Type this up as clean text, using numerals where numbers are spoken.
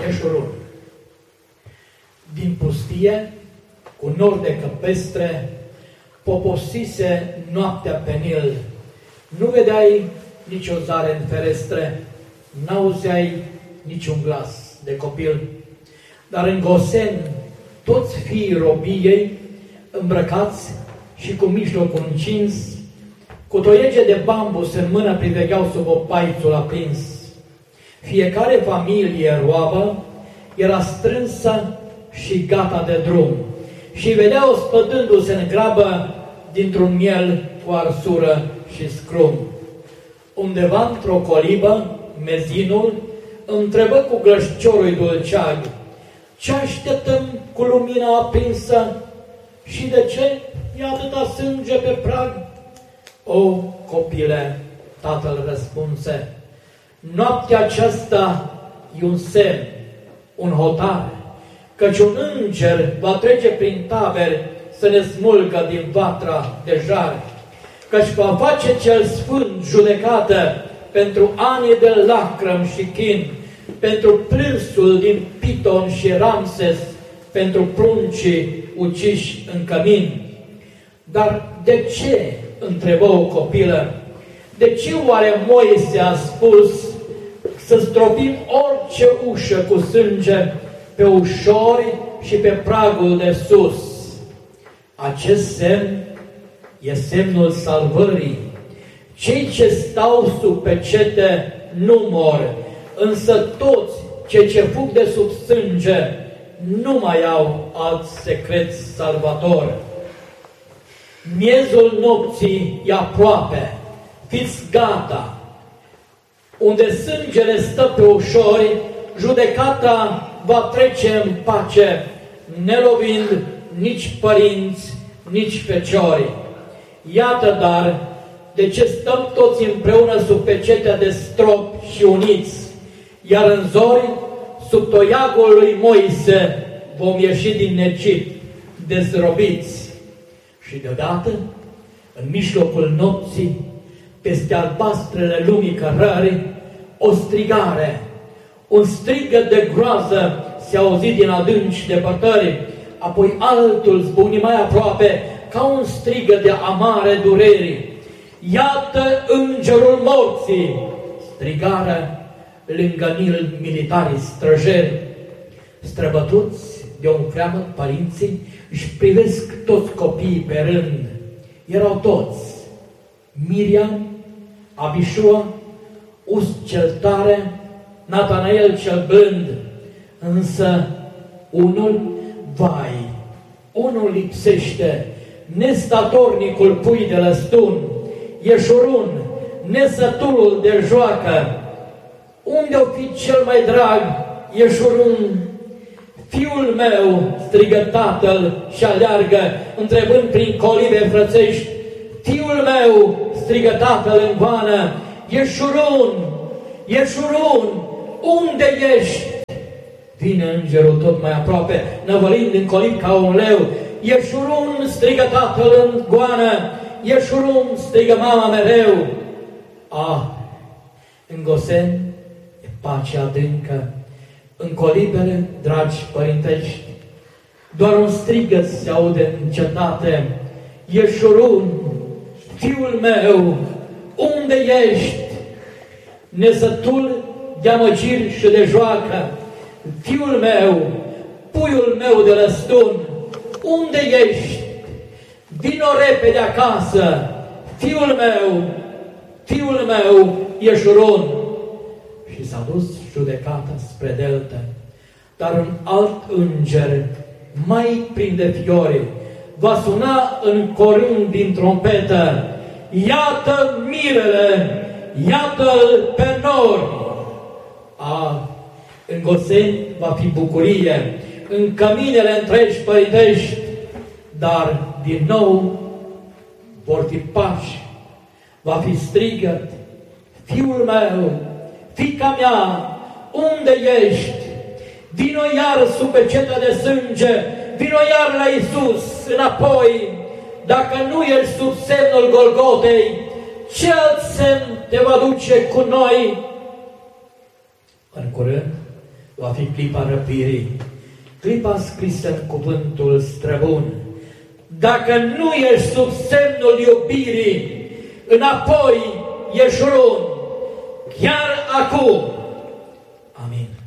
Ieșurun. Din pustie, cu nori de căpestre, poposise noaptea pe Nil. Nu vedeai nicio zare în ferestre, n-auzeai niciun glas de copil. Dar în Gosen, toți fiii robiei, îmbrăcați și cu mijlocul încins, cu toiege de bambus în mână privegheau sub o paițul aprins. Fiecare familie roabă era strânsă și gata de drum și vedeau spătându-se în grabă dintr-un miel cu arsură și scrum. Undeva într-o colibă, mezinul întrebă cu glășciorul dulceag: ce așteptăm cu lumina aprinsă și de ce e atâta sânge pe prag? O, copile, tatăl răspunse, noaptea aceasta e un semn, un hotar, căci un înger va trece prin taberi să ne smulgă din vatra de jar, căci va face cel sfânt judecată pentru anii de lacrăm și chin, pentru plânsul din Piton și Ramses, pentru pruncii uciși în cămin. Dar de ce, întrebă o copilă, de ce oare Moise a spus să stropim orice ușă cu sânge pe ușori și pe pragul de sus? Acest semn e semnul salvării. Cei ce stau sub pecete nu mor, însă toți cei ce fug de sub sânge nu mai au alt secret salvator. Miezul nopții e aproape, fiți gata. Unde sângele stă pe ușori, judecata va trece în pace, nelovind nici părinți, nici feciori. Iată dar de ce stăm toți împreună sub pecetea de strop și uniți, iar în zori, sub toiagul lui Moise, vom ieși din Egipt, dezrobiți. Și deodată, în mijlocul nopții, peste albastrele lumii cărării, o strigare, un strigăt de groază se auzi din adânci depărtări, apoi altul zbucni mai aproape, ca un strigăt de amare durerii. Iată îngerul morții! Strigară lângă Nil militarii străjeri. Străbătuți de un freamăt, părinții își privesc toți copiii pe rând. Erau toți: Miriam, Abișua, Uz cel tare, Natanael cel blând. Însă unul, vai, unul lipsește, nestatornicul pui de lăstun, Ieșurun, nesătulul de joacă. Unde-o fi cel mai drag, Ieșurun? Fiul meu, strigă tatăl și aleargă, întrebând prin colibe frățești. Fiul meu, strigă tatăl în goană, Ieșurun, Ieșurun, unde ești? Vine îngerul tot mai aproape, năvălind în colib ca un leu. Ieșurun, strigă tatăl în goană, Ieșurun, strigă mama mereu. În Gosen e pace adâncă, în colibele, dragi părintești, doar un strigăt se aude în cetate. Ieșurun, fiul meu, unde ești? Nesătul de amăgiri și de joacă, fiul meu, puiul meu de lăstun, unde ești? Vino repede acasă, fiul meu, Ieșurun. Și s-a dus judecata spre delta, dar un alt înger, mai plin de fiori, va suna în corând din trompetă: iată mirele, iată-l pe nori. În Gosen va fi bucurie, în căminele întregi părintești, dar din nou vor fi pași, va fi strigăt: fiul meu, fiica mea, unde ești? Vino iar sub pecetea de sânge, vino iar la Iisus înapoi. Dacă nu ești sub semnul Golgotei, ce alt semn te va duce cu noi? În curând, va fi clipa răpirii, clipa scrisă în cuvântul străbun. Dacă nu ești sub semnul iubirii, înapoi ești run, chiar acum. Amin.